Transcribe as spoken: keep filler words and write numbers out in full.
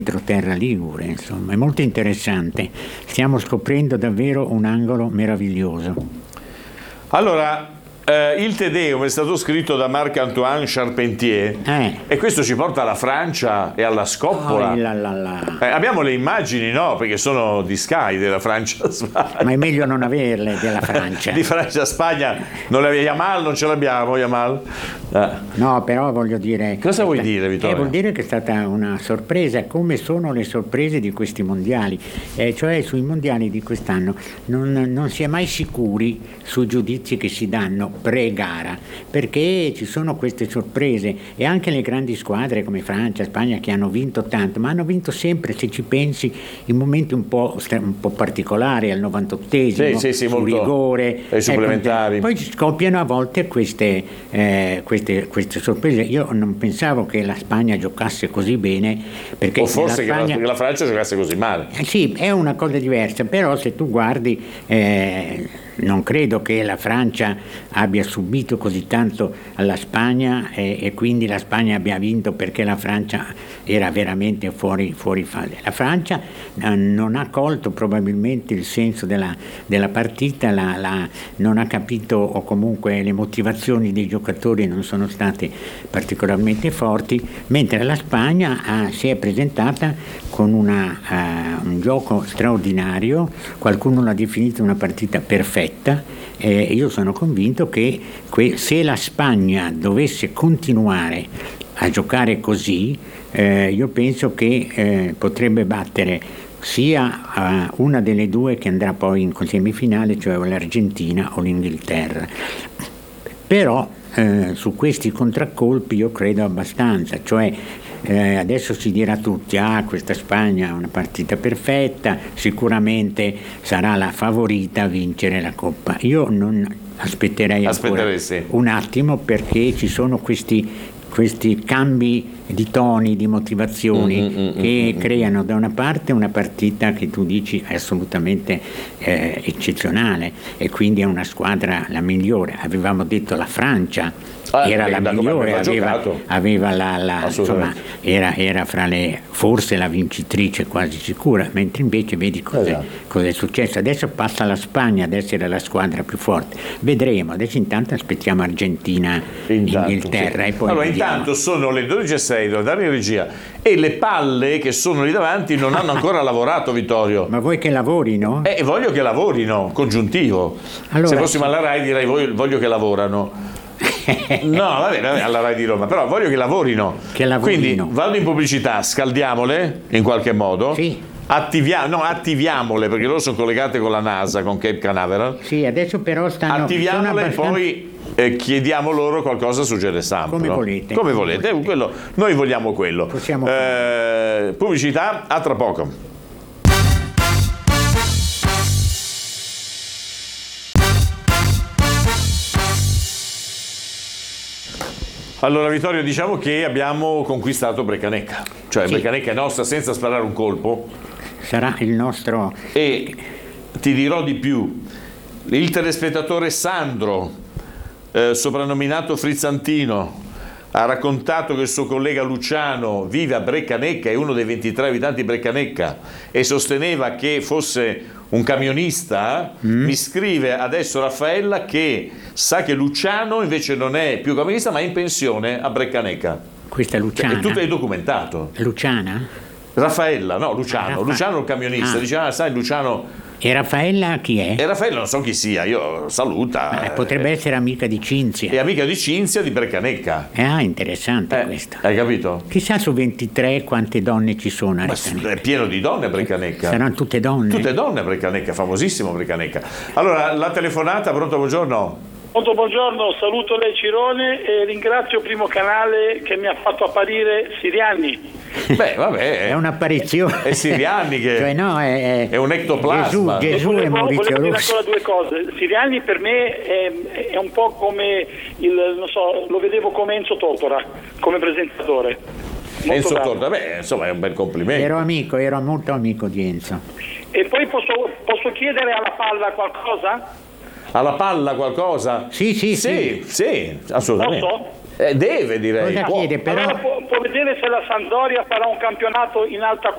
Terra Ligure, insomma, è molto interessante. Stiamo scoprendo davvero un angolo meraviglioso. Allora, eh, il Te Deum è stato scritto da Marc-Antoine Charpentier eh. e questo ci porta alla Francia e alla scoppola. Oh, la, la, la. Eh, abbiamo le immagini, no? Perché sono di Sky della Francia-Spagna. Ma è meglio non averle della Francia. Di Francia-Spagna non le abbiamo. Yamal non ce l'abbiamo, Yamal. Eh. No, però voglio dire... Cosa vuoi dire, Vittorio? Eh, vuol dire che è stata una sorpresa, come sono le sorprese di questi mondiali. Eh, cioè sui mondiali di quest'anno non, non si è mai sicuri sui giudizi che si danno pre-gara, perché ci sono queste sorprese e anche le grandi squadre come Francia, Spagna che hanno vinto tanto, ma hanno vinto sempre, se ci pensi, in momenti un po', un po' particolari, al novantottesimo, sì, sì, sì, su molto rigore, ai supplementari. Ecco, poi scoppiano a volte queste, eh, queste, queste sorprese. Io non pensavo che la Spagna giocasse così bene, perché o forse la Spagna, che la Francia giocasse così male. Eh, sì, è una cosa diversa, però se tu guardi eh, non credo che la Francia abbia subito così tanto alla Spagna e, e quindi la Spagna abbia vinto perché la Francia era veramente fuori, fuori fase. La Francia eh, non ha colto probabilmente il senso della, della partita, la, la, non ha capito, o comunque le motivazioni dei giocatori non sono state particolarmente forti, mentre la Spagna ha, si è presentata con una, uh, un gioco straordinario, qualcuno l'ha definito una partita perfetta. Eh, io sono convinto che que- se la Spagna dovesse continuare a giocare così, eh, io penso che eh, potrebbe battere sia uh, una delle due che andrà poi in semifinale, cioè l'Argentina o l'Inghilterra. Però eh, su questi contraccolpi io credo abbastanza, cioè Eh, adesso si dirà tutti, ah, questa Spagna è una partita perfetta, sicuramente sarà la favorita a vincere la Coppa. Io non aspetterei ancora sì. un attimo, perché ci sono questi, questi cambi di toni, di motivazioni mm, mm, che mm, creano da una parte una partita che tu dici è assolutamente eh, eccezionale e quindi è una squadra la migliore. Avevamo detto la Francia ah, era la migliore, aveva, aveva la, la insomma, era, era fra le forse la vincitrice quasi sicura, mentre invece vedi cos'è, esatto. cos'è successo. Adesso passa la Spagna ad essere la squadra più forte, vedremo. Adesso intanto aspettiamo Argentina, intanto, Inghilterra, sì. E poi allora vediamo. Intanto sono le dodici e sei, devo andare in regia e le palle che sono lì davanti non hanno ancora lavorato, Vittorio. Ma vuoi che lavorino? Eh, voglio che lavorino, congiuntivo. Allora, se fossimo alla Rai direi voglio, voglio che lavorano. No, vabbè, vabbè, alla Rai di Roma, però voglio che lavorino. Che lavorino. Quindi vado in pubblicità, scaldiamole in qualche modo. Sì. Attivia- no, attiviamole perché loro sono collegate con la NASA, con Cape Canaveral. Sì, adesso però stanno. Attiviamole sono e abbastanza... poi eh, chiediamo loro qualcosa su Geresamp. Come no? volete. Come volete, Come quello, noi vogliamo quello. Possiamo eh, pubblicità, a tra poco. Allora Vittorio, diciamo che abbiamo conquistato Breccanecca, cioè sì. Breccanecca è nostra senza sparare un colpo. Sarà il nostro... E ti dirò di più, il telespettatore Sandro, eh, soprannominato Frizzantino, ha raccontato che il suo collega Luciano vive a Breccanecca, è uno dei ventitré abitanti di Breccanecca e sosteneva che fosse un camionista. mm. Mi scrive adesso Raffaella che sa che Luciano invece non è più camionista ma è in pensione a Breccanecca. Questa è Luciana? È tutto è documentato. Luciana? Raffaella, no, Luciano. Ah, Raffa... Luciano è il camionista, ah. dice, ah, sai Luciano... E Raffaella chi è? E Raffaella non so chi sia, io saluta. Eh, potrebbe eh, essere amica di Cinzia. È amica di Cinzia di Breccanecca. Eh, ah, interessante eh, questo. Hai capito? Chissà su ventitré quante donne ci sono a Breccanecca. È pieno di donne a Breccanecca. Saranno tutte donne? Tutte donne a Breccanecca, famosissimo Breccanecca. Allora, la telefonata, pronto, buongiorno. Pronto, buongiorno, saluto lei Cirone e ringrazio Primo Canale che mi ha fatto apparire Sirianni. Beh, vabbè, è un'apparizione. È Sirianni che cioè, no, è, è un ectoplasma. Gesù, Gesù volevo, e Maurizio volevo Rossi. dire ancora due cose. Sirianni per me è, è un po' come il, non so, lo vedevo come Enzo Tortora, come presentatore. Molto Enzo bravo. Tortora, beh, insomma, è un bel complimento. Ero amico, ero molto amico di Enzo. E poi posso, posso chiedere alla palla qualcosa? Alla palla qualcosa? Sì, sì, sì. Sì, sì, assolutamente. Posso? Eh, deve, direi. Cosa chiede, però? Allora può, può vedere se la Sampdoria farà un campionato in alta